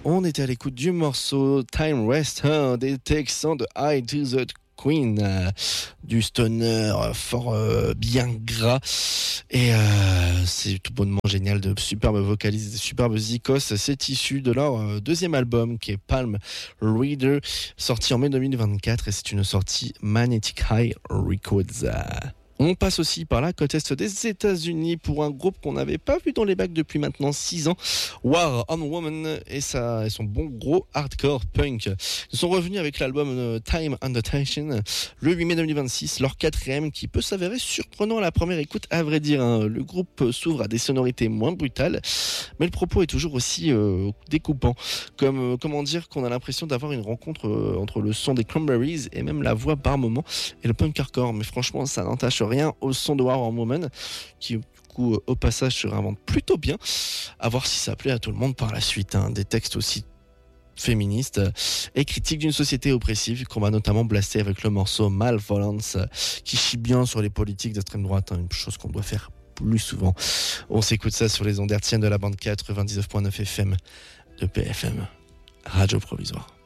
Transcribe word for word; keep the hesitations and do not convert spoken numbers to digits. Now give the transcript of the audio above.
On était à l'écoute du morceau Time Waster des Texans de High to the Queen, euh, du stoner euh, fort euh, bien gras, et euh, c'est tout bonnement génial, de superbes vocalistes, de superbes icos. C'est issu de leur euh, deuxième album qui est Palm Reader, sorti en mai deux mille vingt-quatre, et c'est une sortie Magnetic High Records. On passe aussi par la côte est des États-Unis pour un groupe qu'on n'avait pas vu dans les bacs depuis maintenant six ans, War on Woman, et, ça, et son bon gros hardcore punk. Ils sont revenus avec l'album Time Under Tension le huit mai deux mille vingt-six, leur quatrième, qui peut s'avérer surprenant à la première écoute, à vrai dire. Hein. Le groupe s'ouvre à des sonorités moins brutales, mais le propos est toujours aussi euh, découpant. Comme, euh, comment dire, qu'on a l'impression d'avoir une rencontre euh, entre le son des Cranberries et même la voix par moment et le punk hardcore. Mais franchement, ça n'entache rien au son de War on Woman, qui du coup au passage se réinvente plutôt bien, à voir si ça plaît à tout le monde par la suite. Hein. Des textes aussi féministes et critiques d'une société oppressive qu'on va notamment blaster avec le morceau Malvolence, qui chie bien sur les politiques d'extrême droite, hein, une chose qu'on doit faire plus souvent. On s'écoute ça sur les ondes hertziennes de la bande quatre-vingt-dix-neuf virgule neuf F M de P F M, Radio Provisoire.